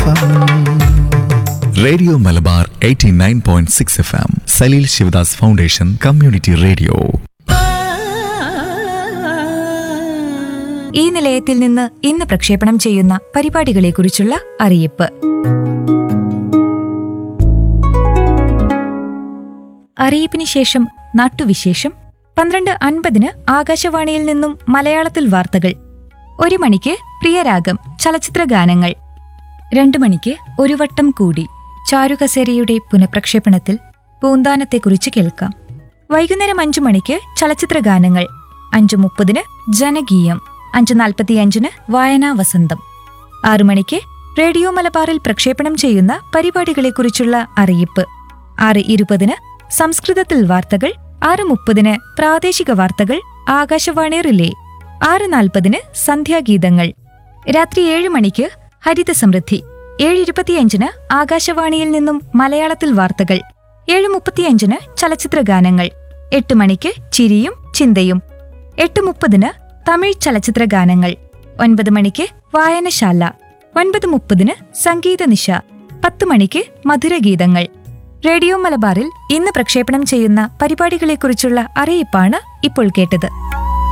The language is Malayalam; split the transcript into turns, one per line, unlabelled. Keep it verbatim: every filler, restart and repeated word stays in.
Radio Malabar eighty nine point six F M Saleel Sivadas foundation community radio.
ഈ നിലയത്തിൽ നിന്ന് ഇന്ന് പ്രക്ഷേപണം ചെയ്യുന്ന പരിപാടികളെക്കുറിച്ചുള്ള അറിയിപ്പ്. അറിയിപ്പിന് ശേഷം നാട്ടുവിശേഷം. പന്ത്രണ്ട് അൻപതിന് ആകാശവാണിയിൽ നിന്നും മലയാളത്തിൽ വാർത്തകൾ. ഒരു മണിക്ക് പ്രിയരാഗം ചലച്ചിത്ര ഗാനങ്ങൾ. രണ്ടു മണിക്ക് ഒരു വട്ടം കൂടി ചാരുകസേരയുടെ പുനഃപ്രക്ഷേപണത്തിൽ പൂന്താനത്തെക്കുറിച്ച് കേൾക്കാം. വൈകുന്നേരം അഞ്ചു മണിക്ക് ചലച്ചിത്ര ഗാനങ്ങൾ. അഞ്ചു മുപ്പതിന് ജനകീയം. അഞ്ചു നാൽപ്പത്തിയഞ്ചിന് വായനാ വസന്തം. ആറു മണിക്ക് റേഡിയോ മലബാറിൽ പ്രക്ഷേപണം ചെയ്യുന്ന പരിപാടികളെക്കുറിച്ചുള്ള അറിയിപ്പ്. ആറ് ഇരുപതിന് സംസ്കൃതത്തിൽ വാർത്തകൾ. ആറ് മുപ്പതിന് പ്രാദേശിക വാർത്തകൾ ആകാശവാണി റിലേ. ആറ് നാൽപ്പതിന് സന്ധ്യാഗീതങ്ങൾ. രാത്രി ഏഴ് മണിക്ക് ഹരിത സമൃദ്ധി. ഏഴ് ഇരുപത്തിയഞ്ചിന് ആകാശവാണിയിൽ നിന്നും മലയാളത്തിൽ വാർത്തകൾ. ഏഴ് മുപ്പത്തിയഞ്ചിന് ചലച്ചിത്ര ഗാനങ്ങൾ. എട്ട് മണിക്ക് ചിരിയും ചിന്തയും. എട്ട് മുപ്പതിന് തമിഴ് ചലച്ചിത്ര ഗാനങ്ങൾ. ഒൻപത് മണിക്ക് വായനശാല. ഒൻപത് മുപ്പതിന് സംഗീത നിശ. പത്ത് മണിക്ക് മധുരഗീതങ്ങൾ. റേഡിയോ മലബാറിൽ ഇന്ന് പ്രക്ഷേപണം ചെയ്യുന്ന പരിപാടികളെക്കുറിച്ചുള്ള അറിയിപ്പാണ് ഇപ്പോൾ കേട്ടത്.